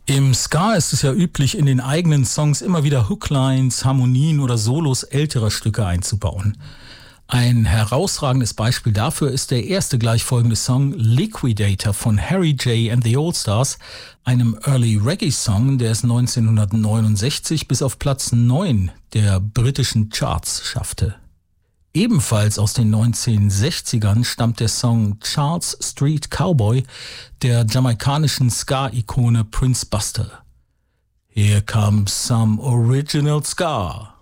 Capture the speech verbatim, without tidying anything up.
Im Ska ist es ja üblich, in den eigenen Songs immer wieder Hooklines, Harmonien oder Solos älterer Stücke einzubauen. Ein herausragendes Beispiel dafür ist der erste gleichfolgende Song Liquidator von Harry J. and the All-Stars, einem Early Reggae-Song, der es neunzehnhundertneunundsechzig bis auf Platz neun der britischen Charts schaffte. Ebenfalls aus den neunzehnhundertsechzigern stammt der Song Charles Street Cowboy der jamaikanischen Ska-Ikone Prince Buster. Here comes some original Ska.